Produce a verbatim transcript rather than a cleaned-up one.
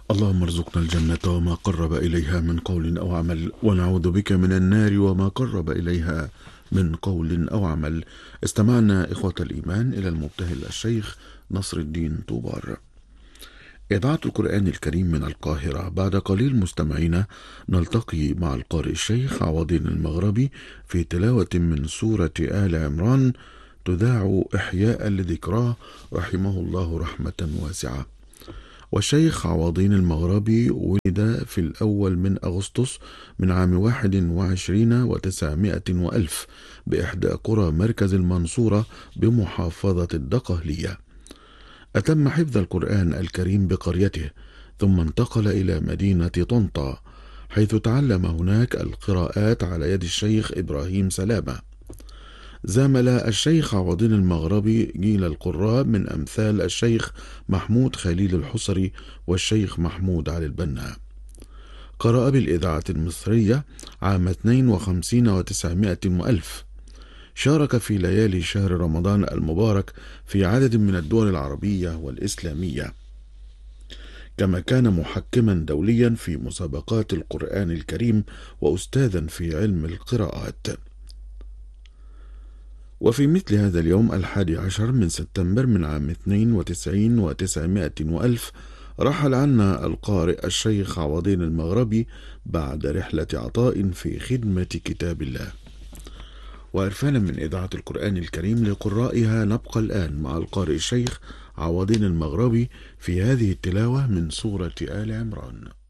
اللهم ارزقنا الجنة وما قرب إليها من قول أو عمل، ونعوذ بك من النار وما قرب إليها من قول أو عمل. استمعنا إخوة الإيمان إلى المبتهل الشيخ نصر الدين طوبار. إذاعة القرآن الكريم من القاهرة. بعد قليل مستمعينا نلتقي مع القارئ الشيخ عوضين المغربي في تلاوة من سورة آل عمران تذاع إحياء لذكراه رحمه الله رحمة واسعة. والشيخ عوضين المغربي ولد في الأول من أغسطس من عام واحد وعشرين وتسعمائة وألف بإحدى قرى مركز المنصورة بمحافظة الدقهلية. أتم حفظ القرآن الكريم بقريته، ثم انتقل إلى مدينة طنطا حيث تعلم هناك القراءات على يد الشيخ إبراهيم سلامة. زامل الشيخ عوضين المغربي جيل القراء من أمثال الشيخ محمود خليل الحصري والشيخ محمود علي البنا. قرأ بالإذاعة المصرية عام اثنين وخمسين وتسعمائة وألف. شارك في ليالي شهر رمضان المبارك في عدد من الدول العربية والإسلامية، كما كان محكما دوليا في مسابقات القرآن الكريم وأستاذا في علم القراءات. وفي مثل هذا اليوم الحادي عشر من سبتمبر من عام اثنين وتسعين وتسعمائة وألف رحل عنا القارئ الشيخ عوضين المغربي بعد رحلة عطاء في خدمة كتاب الله. وعرفانا من إذاعة القرآن الكريم لقرائها نبقى الآن مع القارئ الشيخ عوضين المغربي في هذه التلاوة من سورة آل عمران.